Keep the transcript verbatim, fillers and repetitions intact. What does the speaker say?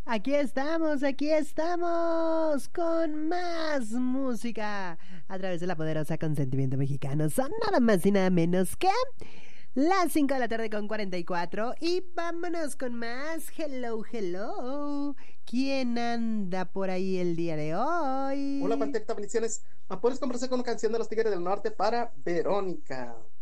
Aquí estamos, aquí estamos con más música a través de la poderosa Consentimiento Mexicano. Son nada más y nada menos que las cinco de la tarde con cuarenta y cuatro y vámonos con más. Hello, hello. ¿Quién anda por ahí el día de Hola, hoy? Pantecta, bendiciones. ¿Me puedes conversar con una canción de los Tigres del Norte para Verónica?